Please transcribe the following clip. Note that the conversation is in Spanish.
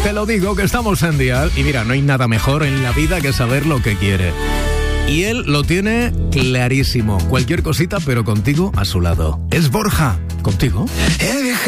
Te lo digo que estamos en Dial y mira, no hay nada mejor en la vida que saber lo que quiere. Y él lo tiene clarísimo. Cualquier cosita, pero contigo a su lado. Es Borja. ¿Contigo?